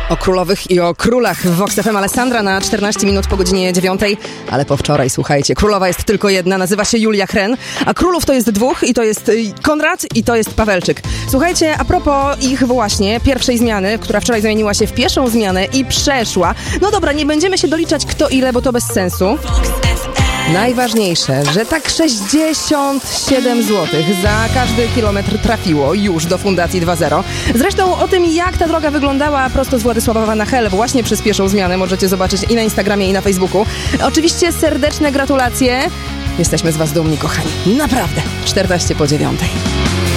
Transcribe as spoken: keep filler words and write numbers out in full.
O królowych i o królach w Vox F M. Alessandra na czternaście minut po godzinie dziewiątej, ale po wczoraj, słuchajcie, królowa jest tylko jedna, nazywa się Julia Hren, a królów to jest dwóch i to jest Konrad i to jest Pawelczyk. Słuchajcie, a propos ich właśnie pierwszej zmiany, która wczoraj zamieniła się w pieszą zmianę i przeszła. No dobra, nie będziemy się doliczać kto ile, bo to bez sensu. Najważniejsze, że tak sześćdziesiąt siedem złotych za każdy kilometr trafiło już do Fundacji dwa zero. Zresztą o tym, jak ta droga wyglądała prosto z Władysławowa na Hel, właśnie przez pieszą zmianę, możecie zobaczyć i na Instagramie, i na Facebooku. Oczywiście serdeczne gratulacje. Jesteśmy z was dumni, kochani. Naprawdę. czternaście po dziewiątej.